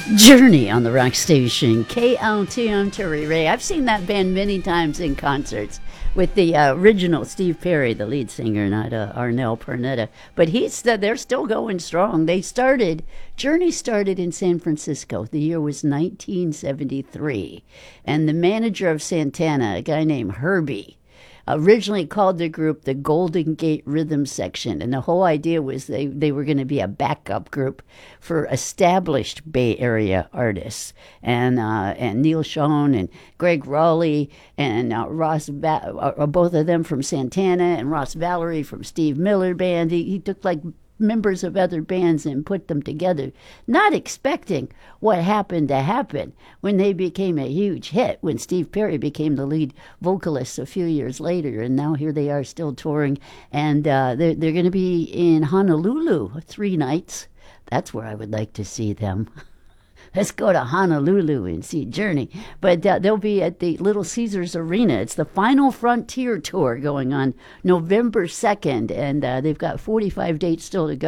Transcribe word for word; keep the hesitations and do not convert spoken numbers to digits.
Journey on the rock station, K L T M Terry Ray. I've seen that band many times in concerts with the uh, original Steve Perry, the lead singer, not uh, Arnel Pernetta. But he's uh, they're still going strong. They started, Journey started in San Francisco. The year was nineteen seventy-three. And the manager of Santana, a guy named Herbie, originally called the group the Golden Gate Rhythm Section, and the whole idea was they, they were going to be a backup group for established Bay Area artists, and uh, and Neil Schon and Greg Raleigh and uh, Ross, Va- uh, both of them from Santana, and Ross Valerie from Steve Miller Band. He, he took like members of other bands and put them together, not expecting what happened to happen when they became a huge hit, when Steve Perry became the lead vocalist a few years later. And now here they are still touring, and uh, they're, they're going to be in Honolulu three nights. That's where I would like to see them. Let's go to Honolulu and see Journey. But uh, they'll be at the Little Caesars Arena. It's the Final Frontier Tour going on November second, and uh, they've got forty-five dates still to go.